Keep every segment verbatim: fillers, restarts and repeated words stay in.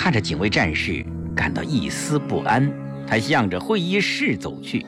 看着警卫战士感到一丝不安，他向着会议室走去。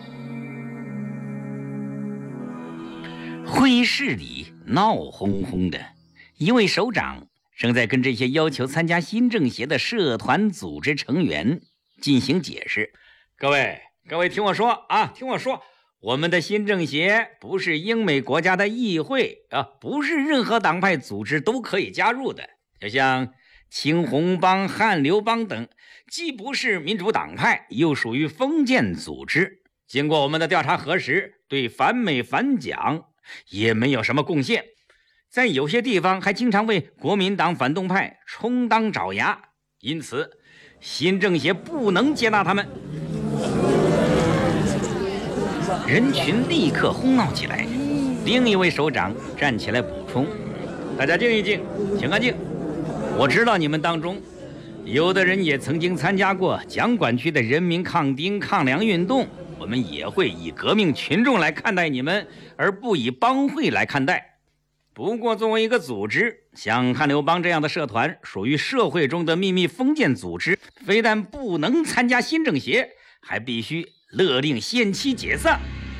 会议室里闹哄哄的，一位首长正在跟这些要求参加新政协的社团组织成员进行解释。各位各位听我说啊，听我说，我们的新政协不是英美国家的议会啊，不是任何党派组织都可以加入的。就像青红帮、汉流帮等，既不是民主党派，又属于封建组织。经过我们的调查核实，对反美反蒋也没有什么贡献，在有些地方还经常为国民党反动派充当爪牙，因此新政协不能接纳他们。人群立刻哄闹起来。另一位首长站起来补充：大家静一静，请安静。我知道你们当中有的人也曾经参加过蒋管区的人民抗丁抗梁运动，我们也会以革命群众来看待你们，而不以帮会来看待。不过作为一个组织，像汉流帮这样的社团属于社会中的秘密封建组织，非但不能参加新政协，还必须勒令限期解散。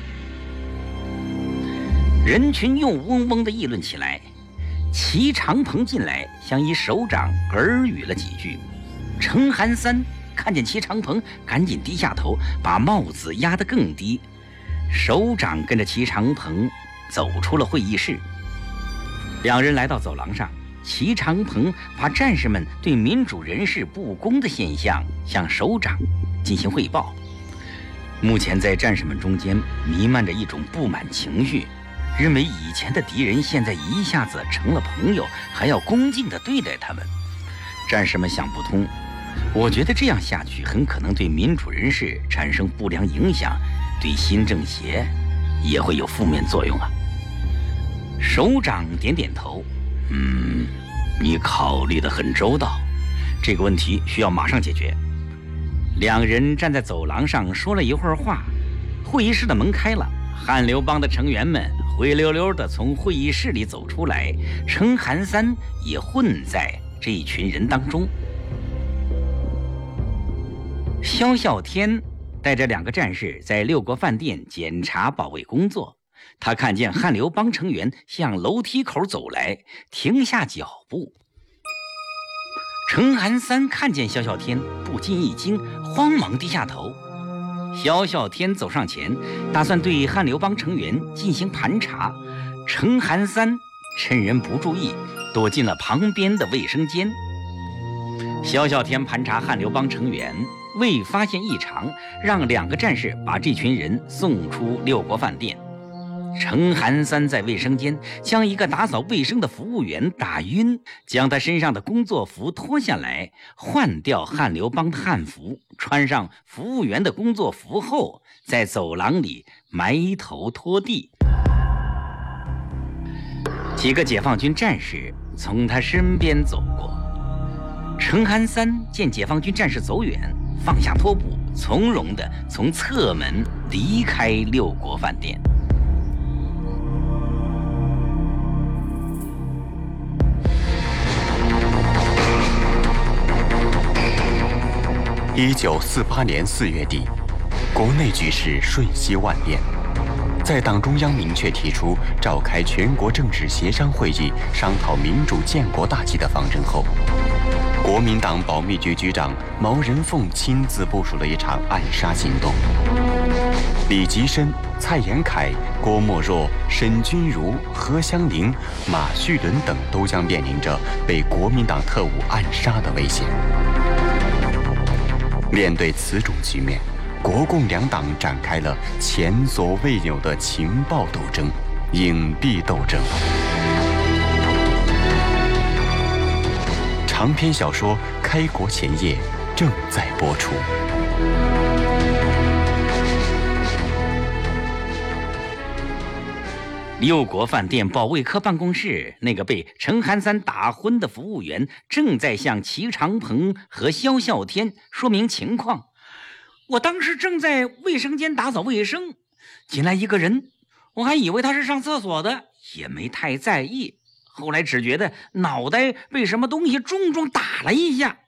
人群又嗡嗡地议论起来。齐长鹏进来，向一首长耳语了几句。程寒三看见齐长鹏，赶紧低下头，把帽子压得更低。首长跟着齐长鹏走出了会议室。两人来到走廊上，齐长鹏把战士们对民主人士不公的现象向首长进行汇报。目前在战士们中间弥漫着一种不满情绪，认为以前的敌人现在一下子成了朋友，还要恭敬地对待他们。战士们想不通，我觉得这样下去很可能对民主人士产生不良影响，对新政协也会有负面作用啊。首长点点头，嗯，你考虑得很周到，这个问题需要马上解决。两人站在走廊上说了一会儿话，会议室的门开了，汉流帮的成员们灰溜溜地从会议室里走出来，程寒三也混在这一群人当中。萧啸天带着两个战士在六国饭店检查保卫工作，他看见汉流帮成员向楼梯口走来，停下脚步。程寒三看见萧啸天，不禁一惊，慌忙低下头。萧啸天走上前，打算对汉流帮成员进行盘查。程寒三趁人不注意，躲进了旁边的卫生间。萧啸天盘查汉流帮成员，未发现异常，让两个战士把这群人送出六国饭店。程寒三在卫生间将一个打扫卫生的服务员打晕，将他身上的工作服脱下来，换掉汉流帮的汉服，穿上服务员的工作服后，在走廊里埋头拖地。几个解放军战士从他身边走过，程寒三见解放军战士走远，放下拖布，从容地从侧门离开六国饭店。 一九四八年四月底，国内局势瞬息万变。在党中央明确提出召开全国政治协商会议，商讨民主建国大计的方针后，国民党保密局局长毛人凤亲自部署了一场暗杀行动。李吉深、蔡延闿、郭沫若、沈钧儒、何香凝、马叙伦等都将面临着被国民党特务暗杀的危险。面对此种局面，国共两党展开了前所未有的情报斗争、隐蔽斗争。长篇小说《开国前夜》正在播出。 六国饭店保卫科办公室，那个被程寒三打昏的服务员正在向齐长鹏和萧啸天说明情况。我当时正在卫生间打扫卫生，进来一个人，我还以为他是上厕所的，也没太在意。后来只觉得脑袋被什么东西重重打了一下，